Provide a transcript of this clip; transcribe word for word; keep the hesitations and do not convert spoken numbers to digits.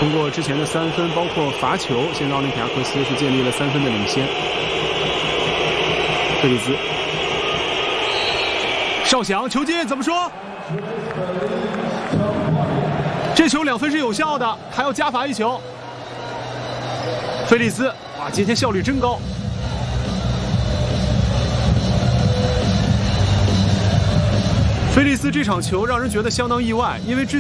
通过之前的三分，包括罚球，现在奥林匹亚科斯是建立了三分的领先。菲利兹，哨响，球进，怎么说？这球两分是有效的，还要加罚一球。菲利兹，哇，今天效率真高。菲利斯这场球让人觉得相当意外，因为之